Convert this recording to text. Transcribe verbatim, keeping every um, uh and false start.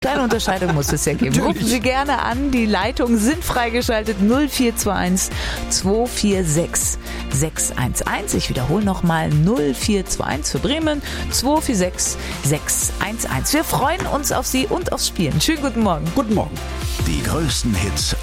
Kleine Unterscheidung muss es ja geben. Rufen Sie gerne an, die Leitungen sind freigeschaltet. null vier zwei eins zwei vier sechs sechs eins eins. Ich wiederhole nochmal null vier zwei eins für Bremen zwei vier sechs sechs eins eins. Wir freuen uns auf Sie und aufs Spielen. Schönen guten Morgen. Guten Morgen. Die größten Hits